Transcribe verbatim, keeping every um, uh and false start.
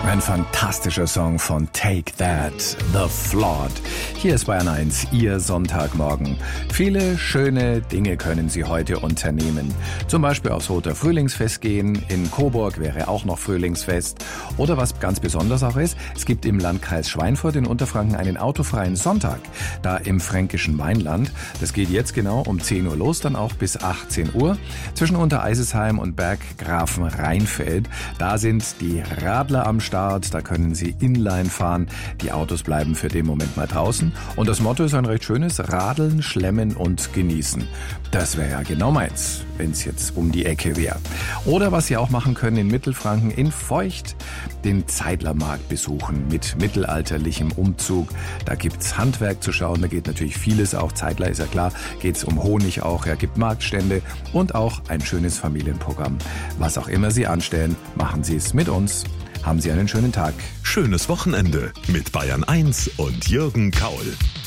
Ein fantastischer Song von Take That, The Flawed. Hier ist Bayern eins, Ihr Sonntagmorgen. Viele schöne Dinge können Sie heute unternehmen. Zum Beispiel aufs Roter Frühlingsfest gehen. In Coburg wäre auch noch Frühlingsfest. Oder was ganz besonders auch ist, es gibt im Landkreis Schweinfurt in Unterfranken einen autofreien Sonntag. Da im fränkischen Weinland. Das geht jetzt genau um zehn Uhr los, dann auch bis achtzehn Uhr. Zwischen Untereisesheim und Berggrafenrheinfeld. Da sind die Radler am Start. Da können Sie Inline fahren. Die Autos bleiben für den Moment mal draußen. Und das Motto ist ein recht schönes: Radeln, Schlemmen und Genießen. Das wäre ja genau meins, wenn es jetzt um die Ecke wäre. Oder was Sie auch machen können in Mittelfranken, in Feucht, den Zeidlermarkt besuchen mit mittelalterlichem Umzug. Da gibt's Handwerk zu schauen, da geht natürlich vieles auch. Zeidler ist ja klar, geht's um Honig auch. Er gibt Marktstände und auch ein schönes Familienprogramm. Was auch immer Sie anstellen, machen Sie es mit uns. Haben Sie einen schönen Tag. Schönes Wochenende mit Bayern eins und Jürgen Kaul.